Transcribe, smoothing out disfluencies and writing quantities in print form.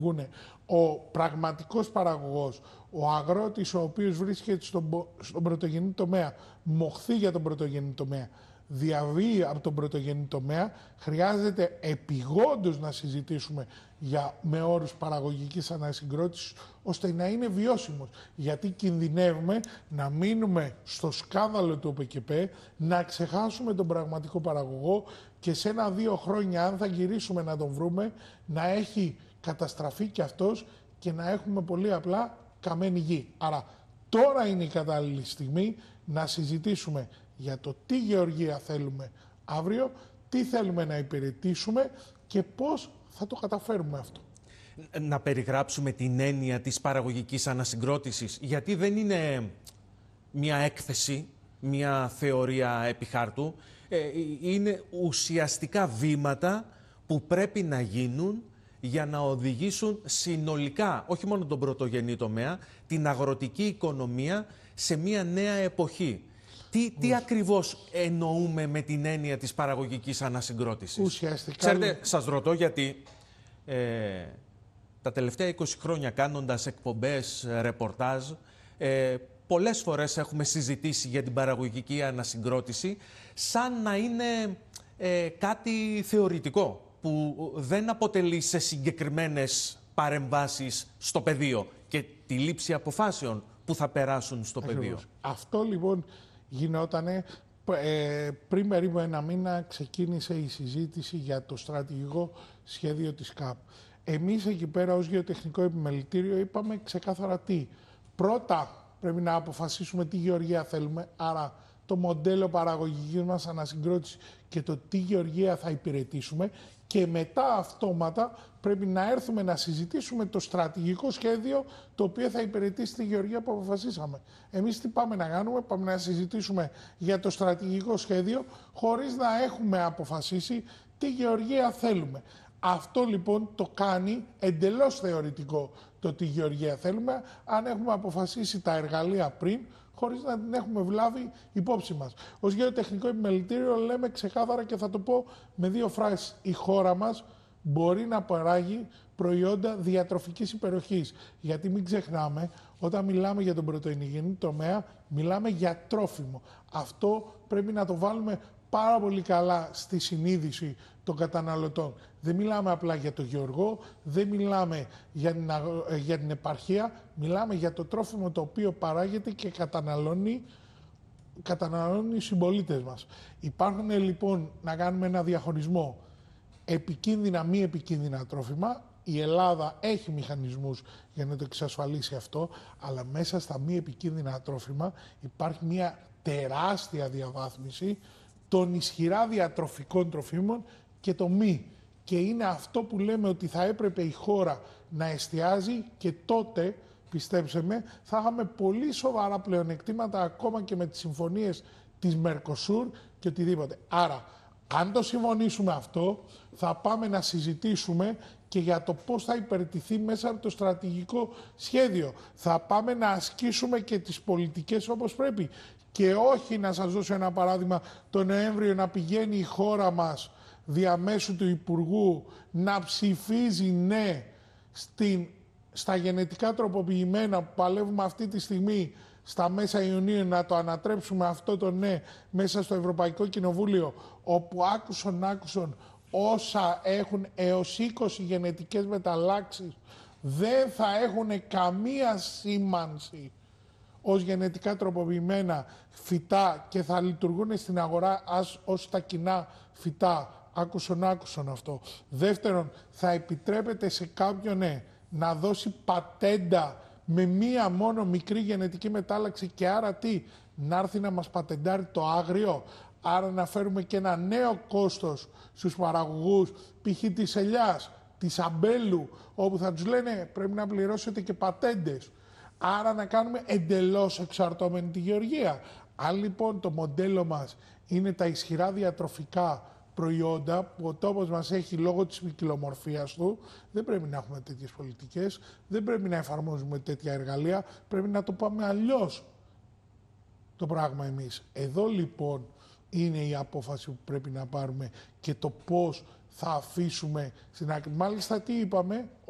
Ο πραγματικός παραγωγός, ο αγρότης ο οποίος βρίσκεται στον πρωτογενή τομέα, μοχθεί για τον πρωτογενή τομέα, διαβεί από τον πρωτογενή τομέα, χρειάζεται επιγόντως να συζητήσουμε με όρους παραγωγικής ανασυγκρότησης, ώστε να είναι βιώσιμος. Γιατί κινδυνεύουμε να μείνουμε στο σκάνδαλο του ΟΠΕΚΕΠ, να ξεχάσουμε τον πραγματικό παραγωγό και σε 1-2 χρόνια, αν θα γυρίσουμε να τον βρούμε, να έχει καταστραφεί και αυτός και να έχουμε πολύ απλά καμένη γη. Άρα τώρα είναι η κατάλληλη στιγμή να συζητήσουμε για το τι γεωργία θέλουμε αύριο, τι θέλουμε να υπηρετήσουμε και πώς θα το καταφέρουμε αυτό. Να περιγράψουμε την έννοια της παραγωγικής ανασυγκρότησης, γιατί δεν είναι μια έκθεση, μια θεωρία επί χάρτου, είναι ουσιαστικά βήματα που πρέπει να γίνουν για να οδηγήσουν συνολικά, όχι μόνο τον πρωτογενή τομέα, την αγροτική οικονομία σε μια νέα εποχή. Τι ακριβώς εννοούμε με την έννοια της παραγωγικής ανασυγκρότησης? Ουσιαστικά... Ξέρετε, σας ρωτώ γιατί τα τελευταία 20 χρόνια κάνοντας εκπομπές, ρεπορτάζ, πολλές φορές έχουμε συζητήσει για την παραγωγική ανασυγκρότηση σαν να είναι κάτι θεωρητικό, που δεν αποτελεί σε συγκεκριμένες παρεμβάσεις στο πεδίο και τη λήψη αποφάσεων που θα περάσουν στο πεδίο. Αυτό λοιπόν γινότανε πριν περίπου 1 μήνα, ξεκίνησε η συζήτηση για το στρατηγικό σχέδιο της ΚΑΠ. Εμείς εκεί πέρα ως γεωτεχνικό επιμελητήριο είπαμε ξεκάθαρα τι. Πρώτα πρέπει να αποφασίσουμε τι γεωργία θέλουμε, άρα το μοντέλο παραγωγικής μας ανασυγκρότηση και το τι γεωργία θα υπηρετήσουμε, και μετά αυτόματα πρέπει να έρθουμε να συζητήσουμε το στρατηγικό σχέδιο το οποίο θα υπηρετήσει τη γεωργία που αποφασίσαμε. Εμείς τι πάμε να κάνουμε? Πάμε να συζητήσουμε για το στρατηγικό σχέδιο χωρίς να έχουμε αποφασίσει τι γεωργία θέλουμε. Αυτό λοιπόν το κάνει εντελώς θεωρητικό το τι γεωργία θέλουμε, αν έχουμε αποφασίσει τα εργαλεία πριν, χωρίς να την έχουμε βλάβει υπόψη μας. Ως γεωτεχνικό επιμελητήριο λέμε ξεκάθαρα, και θα το πω με 2 φράσεις: η χώρα μας μπορεί να παράγει προϊόντα διατροφικής υπεροχής. Γιατί μην ξεχνάμε, όταν μιλάμε για τον πρωτογενή τομέα, μιλάμε για τρόφιμο. Αυτό πρέπει να το βάλουμε πάρα πολύ καλά στη συνείδηση των καταναλωτών. Δεν μιλάμε απλά για το γεωργό, δεν μιλάμε για την επαρχία, μιλάμε για το τρόφιμο το οποίο παράγεται και καταναλώνει οι συμπολίτες μας. Υπάρχουν λοιπόν, να κάνουμε ένα διαχωρισμό, επικίνδυνα, μη επικίνδυνα τρόφιμα. Η Ελλάδα έχει μηχανισμούς για να το εξασφαλίσει αυτό, αλλά μέσα στα μη επικίνδυνα τρόφιμα υπάρχει μια τεράστια διαβάθμιση των ισχυρά διατροφικών τροφίμων και το μη. Και είναι αυτό που λέμε ότι θα έπρεπε η χώρα να εστιάζει, και τότε, πιστέψτε με, θα είχαμε πολύ σοβαρά πλεονεκτήματα ακόμα και με τις συμφωνίες της Μερκοσούρ και οτιδήποτε. Άρα, αν το συμφωνήσουμε αυτό, θα πάμε να συζητήσουμε και για το πώς θα υπηρετηθεί μέσα από το στρατηγικό σχέδιο. Θα πάμε να ασκήσουμε και τις πολιτικές όπως πρέπει. Και όχι, να σας δώσω ένα παράδειγμα, το Νοέμβριο να πηγαίνει η χώρα μας διαμέσου του Υπουργού να ψηφίζει ναι στα γενετικά τροποποιημένα που παλεύουμε αυτή τη στιγμή στα μέσα Ιουνίου, να το ανατρέψουμε αυτό το ναι μέσα στο Ευρωπαϊκό Κοινοβούλιο, όπου άκουσον όσα έχουν έως 20 γενετικές μεταλλάξεις δεν θα έχουν καμία σήμανση ως γενετικά τροποποιημένα φυτά και θα λειτουργούν στην αγορά ως τα κοινά φυτά. Άκουσον αυτό. Δεύτερον, θα επιτρέπεται σε κάποιον να δώσει πατέντα με μία μόνο μικρή γενετική μετάλλαξη, και άρα τι? Να έρθει να μας πατεντάρει το άγριο. Άρα να φέρουμε και ένα νέο κόστος στους παραγωγούς, π.χ. της ελιάς, της αμπέλου, όπου θα τους λένε πρέπει να πληρώσετε και πατέντες. Άρα να κάνουμε εντελώς εξαρτώμενη τη γεωργία. Αν λοιπόν το μοντέλο μας είναι τα ισχυρά διατροφικά προϊόντα που ο τόπος μας έχει λόγω της ποικιλομορφίας του, δεν πρέπει να έχουμε τέτοιες πολιτικές, δεν πρέπει να εφαρμόζουμε τέτοια εργαλεία, πρέπει να το πάμε αλλιώς το πράγμα εμείς. Εδώ λοιπόν είναι η απόφαση που πρέπει να πάρουμε και το πώς θα αφήσουμε στην άκρη. Μάλιστα τι είπαμε?